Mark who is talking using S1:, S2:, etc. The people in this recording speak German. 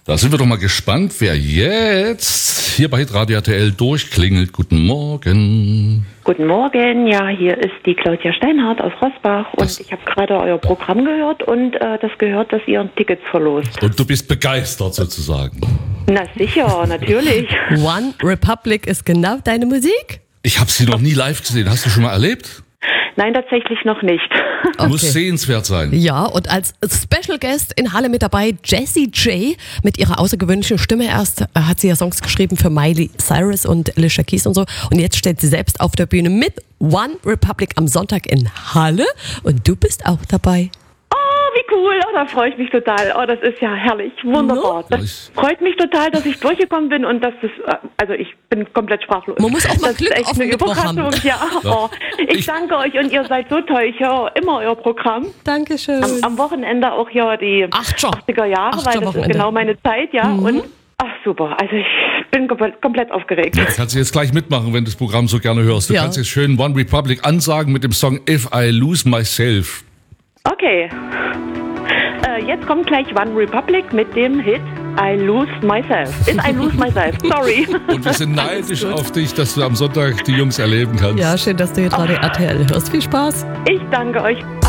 S1: Da sind wir doch mal gespannt, wer jetzt hier bei Hitradio RTL durchklingelt. Guten Morgen.
S2: Guten Morgen, ja, hier ist die Claudia Steinhardt aus Rossbach und ich habe gerade euer Programm gehört und das gehört, dass ihr Tickets verlost.
S1: Und du bist begeistert sozusagen.
S2: Na sicher, natürlich.
S3: One Republic ist genau deine Musik?
S1: Ich habe sie noch nie live gesehen. Hast du schon mal erlebt?
S2: Nein, tatsächlich noch nicht.
S3: Okay.
S1: Muss sehenswert sein.
S3: Ja, und als Special Guest in Halle mit dabei Jessie J mit ihrer außergewöhnlichen Stimme. Erst hat sie ja Songs geschrieben für Miley Cyrus und Alicia Keys und so. Und jetzt steht sie selbst auf der Bühne mit One Republic am Sonntag in Halle. Und du bist auch dabei.
S2: Oh, wie cool. Oh, da freue ich mich total. Oh, das ist ja herrlich. Wunderbar. Das freut mich total, dass ich durchgekommen bin und dass das, also ich bin komplett sprachlos.
S3: Man muss auch mal
S2: das
S3: Glück
S2: ist echt
S3: auf
S2: eine
S3: dem Mittwoch haben.
S2: Überraschung. Ja. Oh, ich danke euch und ihr seid so toll. Ich höre immer euer Programm.
S3: Dankeschön.
S2: Am Wochenende auch hier die 80er Jahre, weil das ist genau meine Zeit, ja. Und ach super, also ich bin komplett aufgeregt.
S1: Du kannst jetzt gleich mitmachen, wenn du das Programm so gerne hörst. Du kannst jetzt schön One Republic ansagen mit dem Song If I Lose Myself.
S2: Okay. Jetzt kommt gleich One Republic mit dem Hit I Lose Myself. If I Lose Myself, sorry.
S1: Und wir sind neidisch auf dich, dass du am Sonntag die Jungs erleben kannst.
S3: Ja, schön, dass du hier gerade RTL hörst. Viel Spaß.
S2: Ich danke euch.